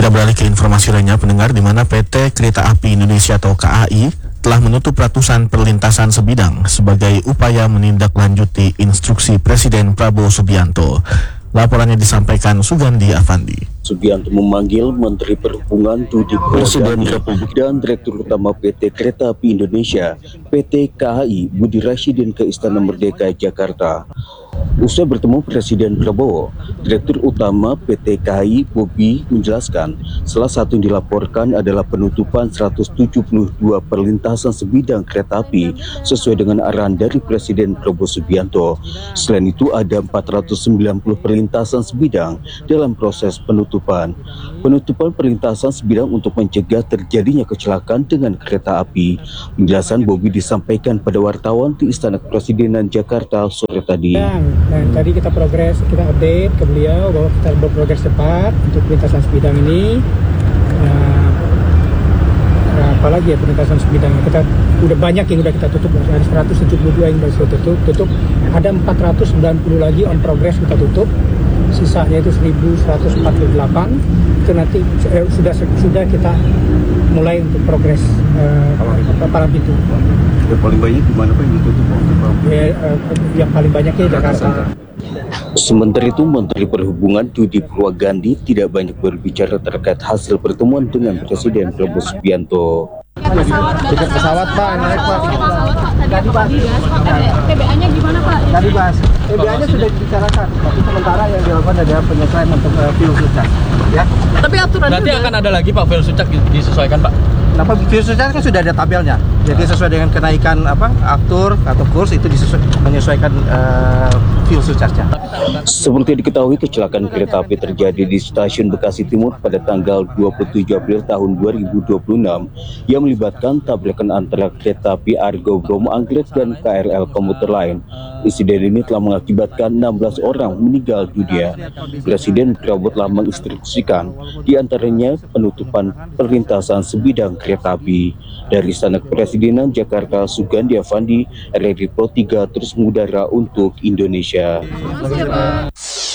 Kita beralih ke informasi lainnya, pendengar, di mana PT Kereta Api Indonesia atau KAI telah menutup ratusan perlintasan sebidang sebagai upaya menindaklanjuti instruksi Presiden Prabowo Subianto. Laporannya disampaikan Sugandi Avandi. Subianto memanggil Menteri Perhubungan Budi Presiden Republik dan Direktur Utama PT Kereta Api Indonesia PT KAI Budi Rasyidin ke Istana Merdeka Jakarta. Usai bertemu Presiden Prabowo, Direktur Utama PT KAI Bobi menjelaskan salah satu yang dilaporkan adalah penutupan 172 perlintasan sebidang kereta api sesuai dengan arahan dari Presiden Prabowo Subianto. Selain itu ada 490 perlintasan sebidang dalam proses penutupan. Penutupan perlintasan sebidang untuk mencegah terjadinya kecelakaan dengan kereta api. Penjelasan Bobi disampaikan pada wartawan di Istana Kepresidenan Jakarta sore tadi. Dan tadi kita update ke beliau bahwa kita berprogres cepat untuk perlintasan sebidang ini. Apalagi ya perlintasan sebidang, kita udah banyak yang udah kita tutup, ada 172 yang sudah tutup, ada 490 lagi on progress kita tutup, sisanya itu 1148 itu nanti sudah kita mulai untuk progres para pintu. Yang paling banyak di mana Pak yang ditutup? Yang paling banyaknya Jakarta. Sementara itu, Menteri Perhubungan Budi Purwagandi tidak banyak berbicara terkait hasil pertemuan dengan Presiden Prabowo Subianto. Tiket pesawat Pak, naik Pak. Tadi bahas. TBA-nya gimana Pak? Tadi bahas. TBA-nya sudah dibicarakan, tapi sementara yang dilakukan adalah penyesuaian untuk fuel surcharge. Ya. Tapi aturan berarti akan ada lagi Pak fuel surcharge disesuaikan Pak? Kenapa fuel surcharge kan sudah ada tabelnya. Jadi sesuai dengan kenaikan aktur atau kurs itu menyesuaikan fuel surcharge-nya. Seperti diketahui, kecelakaan kereta api terjadi di Stasiun Bekasi Timur pada tanggal 27 April tahun 2026 yang melibatkan tabrakan antara kereta api Argo Bromo Anggrek dan KRL komuter lain. Insiden ini telah mengakibatkan 16 orang meninggal dunia. Presiden Prabowo telah menginstruksikan diantaranya penutupan perlintasan sebidang kereta api. Dari Istana Kepresidenan Jakarta, Sugandi Avandi, RRI Pro 3 terus mengudara untuk Indonesia.